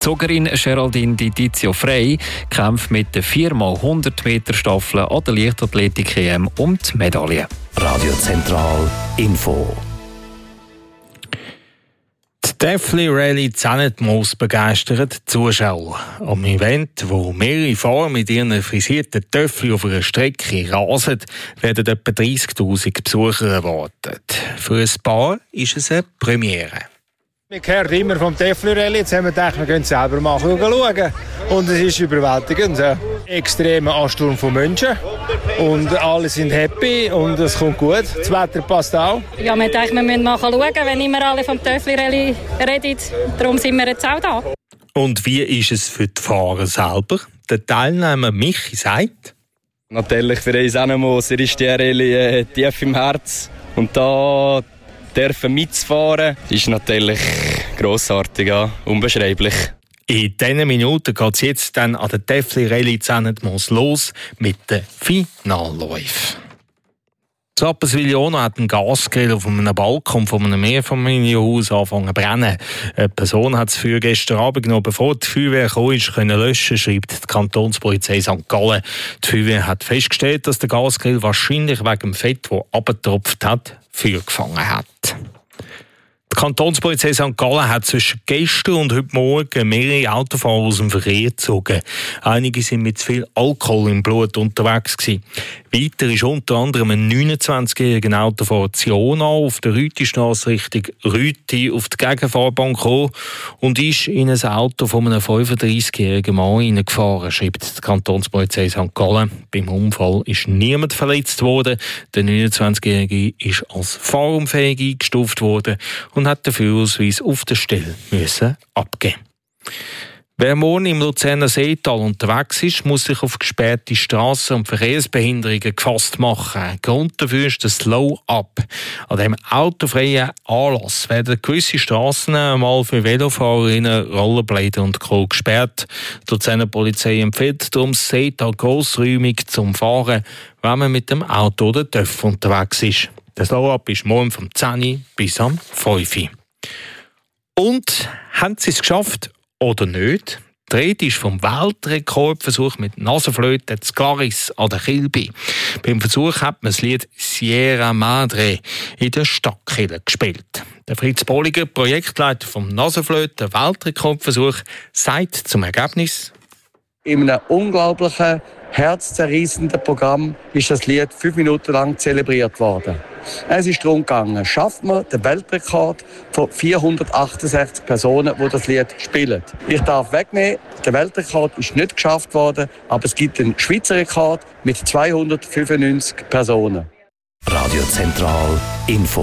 Die Zogerin Geraldine Di Tizio Frey kämpft mit der 4x100 Meter Staffel an der Leichtathletik-EM um die Medaille. Radio Zentral Info. Die Täfli Rallye Zennetmoos begeistert die Zuschauer. Am Event, wo mehrere Fahrer mit ihren frisierten Töffli auf einer Strecke rasen, werden etwa 30'000 Besucher erwartet. Für ein Paar ist es eine Premiere. Wir hören immer vom Täfli Rallye, jetzt haben wir gedacht, wir können es selber mal schauen. Und es ist überwältigend. Ein extremer Ansturm von Menschen. Und alle sind happy und es kommt gut. Das Wetter passt auch. Ja, wir denken, wir müssen mal schauen, wenn immer alle vom Täfli Rallye reden. Darum sind wir jetzt auch da. Und wie ist es für die Fahrer selber? Der Teilnehmer Michi sagt: Natürlich für uns auch noch, ist die Rallye tief im Herz. Und da dürfen mitfahren, ist natürlich grossartig, ja, unbeschreiblich. In diesen Minuten geht es jetzt dann an der Täfli Rallye Zennetmoos los mit den Finalläufen. Zu Rapperswil-Jona hat ein Gasgrill auf einem Balkon von einem Mehrfamilienhaus angefangen zu brennen. Eine Person hat das Feuer gestern Abend genommen, bevor die Feuerwehr kam, können löschen, schreibt die Kantonspolizei St. Gallen. Die Feuerwehr hat festgestellt, dass der Gasgrill wahrscheinlich wegen dem Fett, das abgetropft hat, Feuer gefangen hat. Die Kantonspolizei St. Gallen hat zwischen gestern und heute Morgen mehrere Autofahrer aus dem Verkehr gezogen. Einige sind mit zu viel Alkohol im Blut unterwegs gewesen. Weiter ist unter anderem ein 29-jähriger Autofahrer Ziona auf der Rütistrasse Richtung Rüti auf die Gegenfahrbahn gekommen und ist in ein Auto von einem 35-jährigen Mann hineingefahren, schreibt die Kantonspolizei St. Gallen. Beim Unfall ist niemand verletzt worden. Der 29-jährige ist als fahrunfähig eingestuft worden und hat den Führerausweis auf der Stelle abgeben. Wer morgen im Luzerner Seetal unterwegs ist, muss sich auf gesperrte Strassen und Verkehrsbehinderungen gefasst machen. Grund dafür ist der Slow-Up. An diesem autofreien Anlass werden gewisse Strassen einmal für Velofahrerinnen, Rollerblader und Co. gesperrt. Die Luzerner Polizei empfiehlt darum das Seetal grossräumig zum Fahren, wenn man mit dem Auto oder TÜV unterwegs ist. Der Slow-Up ist morgen vom 10 bis am 5 Uhr. Und haben Sie es geschafft oder nicht? Die Rede ist vom Weltrekordversuch mit Nasenflöte zu Glaris an der Kilby. Beim Versuch hat man das Lied Sierra Madre in der Stadtkirche gespielt. Der Fritz Bolliger, Projektleiter vom Nasenflöte-Weltrekordversuch, sagt zum Ergebnis: In einem unglaublichen, herzzerreißenden Programm ist das Lied 5 Minuten lang zelebriert worden. Es ist darum gegangen, schafft man den Weltrekord von 468 Personen, die das Lied spielen. Ich darf wegnehmen, der Weltrekord ist nicht geschafft worden, aber es gibt einen Schweizer Rekord mit 295 Personen. Radio Zentral Info.